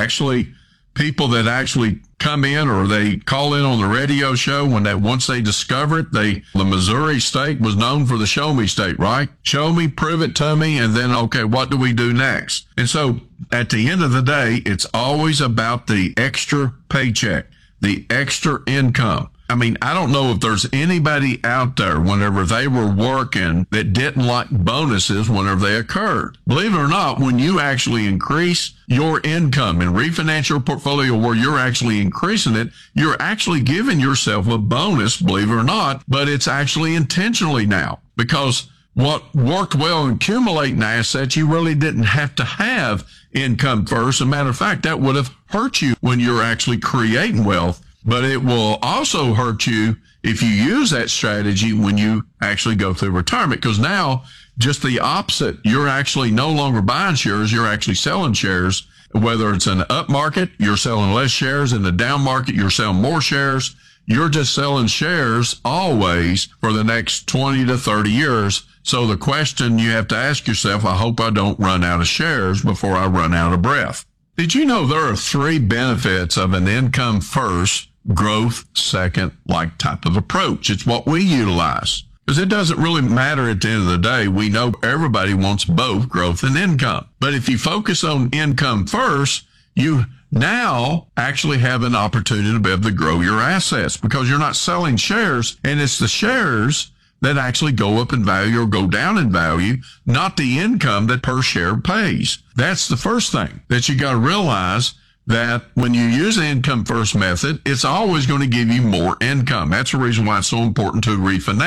actually people that actually come in or they call in on the radio show once they discover it, the Missouri state was known for the show me state, right? Show me, prove it to me, and then, okay, what do we do next? And so at the end of the day, it's always about the extra paycheck, the extra income. I mean, I don't know if there's anybody out there whenever they were working that didn't like bonuses whenever they occurred. Believe it or not, when you actually increase your income and refinance your portfolio where you're actually increasing it, you're actually giving yourself a bonus, believe it or not, but it's actually intentionally now, because what worked well in accumulating assets, you really didn't have to have income first. As a matter of fact, that would have hurt you when you're actually creating wealth. But it will also hurt you if you use that strategy when you actually go through retirement, because now just the opposite. You're actually no longer buying shares. You're actually selling shares. Whether it's an up market, you're selling less shares. In the down market, you're selling more shares. You're just selling shares always for the next 20 to 30 years. So the question you have to ask yourself, I hope I don't run out of shares before I run out of breath. Did you know there are 3 benefits of an income first, growth second, like type of approach? It's what we utilize, because it doesn't really matter at the end of the day. We know everybody wants both growth and income. But if you focus on income first, you now actually have an opportunity to be able to grow your assets, because you're not selling shares, and it's the shares that actually go up in value or go down in value, not the income that per share pays. That's the first thing that you got to realize, that when you use the income first method, it's always going to give you more income. That's the reason why it's so important to refinance.